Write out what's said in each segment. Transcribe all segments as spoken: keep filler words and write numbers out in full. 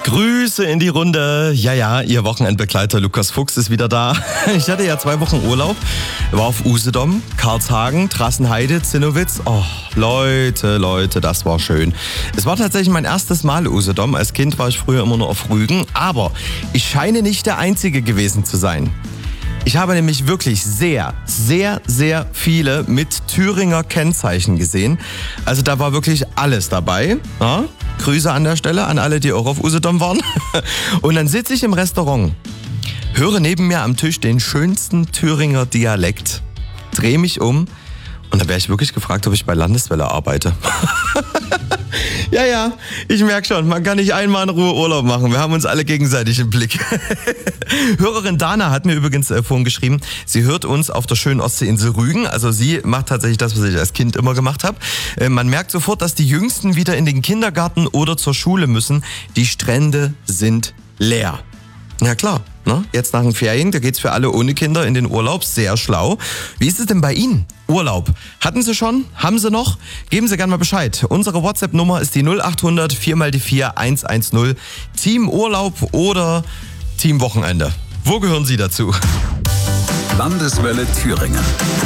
Grüße in die Runde. Ja, ja, Ihr Wochenendbegleiter Lukas Fuchs ist wieder da. Ich hatte ja zwei Wochen Urlaub, war auf Usedom, Karlshagen, Trassenheide, Zinnowitz. Oh, Leute, Leute, das war schön. Es war tatsächlich mein erstes Mal Usedom. Als Kind war ich früher immer nur auf Rügen, aber ich scheine nicht der Einzige gewesen zu sein. Ich habe nämlich wirklich sehr, sehr, sehr viele mit Thüringer Kennzeichen gesehen. Also da war wirklich alles dabei. Ja? Grüße an der Stelle an alle, die auch auf Usedom waren. Und dann sitze ich im Restaurant, höre neben mir am Tisch den schönsten Thüringer Dialekt, drehe mich um und dann wäre ich wirklich gefragt, ob ich bei Landeswelle arbeite. Ja, ja, ich merke schon, man kann nicht einmal in Ruhe Urlaub machen. Wir haben uns alle gegenseitig im Blick. Hörerin Dana hat mir übrigens äh, vorhin geschrieben, sie hört uns auf der schönen Ostseeinsel Rügen. Also sie macht tatsächlich das, was ich als Kind immer gemacht habe. Äh, man merkt sofort, dass die Jüngsten wieder in den Kindergarten oder zur Schule müssen. Die Strände sind leer. Ja klar, ne? Jetzt nach den Ferien, da geht's für alle ohne Kinder in den Urlaub, sehr schlau. Wie ist es denn bei Ihnen? Urlaub. Hatten Sie schon? Haben Sie noch? Geben Sie gerne mal Bescheid. Unsere WhatsApp-Nummer ist die null acht hundert vier mal die vier eins eins null. Team Urlaub oder Team Wochenende. Wo gehören Sie dazu? Landeswelle Thüringen.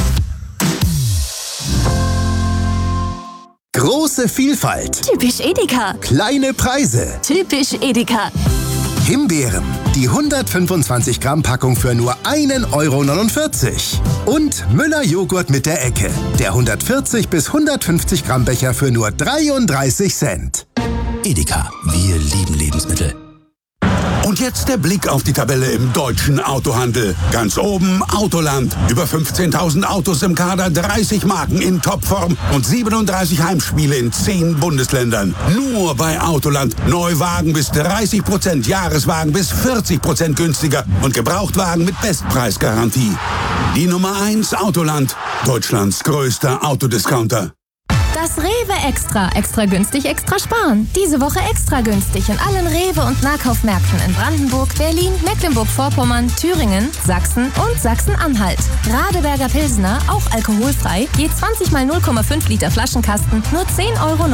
Große Vielfalt. Typisch Edeka. Kleine Preise. Typisch Edeka. Himbeeren. Die hundertfünfundzwanzig Gramm Packung für nur ein Euro neunundvierzig. Und Müller Joghurt mit der Ecke. Der hundertvierzig bis hundertfünfzig Gramm Becher für nur dreiunddreißig Cent. Edeka, wir lieben Lebensmittel. Und jetzt der Blick auf die Tabelle im deutschen Autohandel. Ganz oben Autoland. Über fünfzehntausend Autos im Kader, dreißig Marken in Topform und siebenunddreißig Heimspiele in zehn Bundesländern. Nur bei Autoland. Neuwagen bis dreißig Prozent, Jahreswagen bis vierzig Prozent günstiger und Gebrauchtwagen mit Bestpreisgarantie. Die Nummer eins Autoland. Deutschlands größter Autodiscounter. Das Rewe Extra. Extra günstig, extra sparen. Diese Woche extra günstig in allen Rewe- und Nahkaufmärkten in Brandenburg, Berlin, Mecklenburg-Vorpommern, Thüringen, Sachsen und Sachsen-Anhalt. Radeberger Pilsner, auch alkoholfrei, je zwanzig mal null Komma fünf Liter Flaschenkasten, nur zehn Euro